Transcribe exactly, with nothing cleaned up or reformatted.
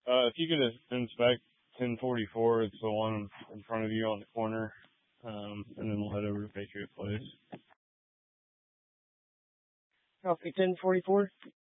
Uh, if you could inspect ten forty-four, it's the one in front of you on the corner, um, and then we'll head over to Patriot Place. Copy ten forty-four.